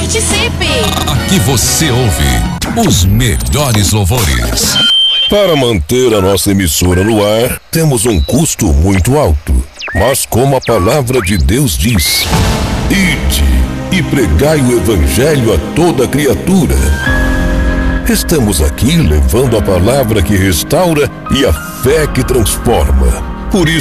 Participe! Aqui você ouve os melhores louvores. Para manter a nossa emissora no ar, temos um custo muito alto. Mas como a palavra de Deus diz: ide e pregai o evangelho a toda criatura. Estamos aqui levando a palavra que restaura e a fé que transforma. Por isso